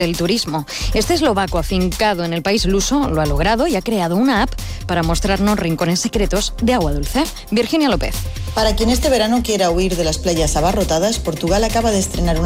del turismo. Este eslovaco afincado en el país luso lo ha logrado y ha creado una app para mostrarnos rincones secretos de agua dulce. Virginia López. Para quien este verano quiera huir de las playas abarrotadas, Portugal acaba de estrenar una